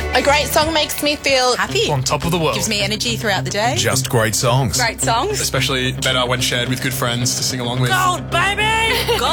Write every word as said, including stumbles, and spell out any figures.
A great song makes me feel Happy. On top of the world. Gives me energy throughout the day. Just great songs. Great songs. Especially better when shared with good friends to sing along with. Gold, baby! Gold.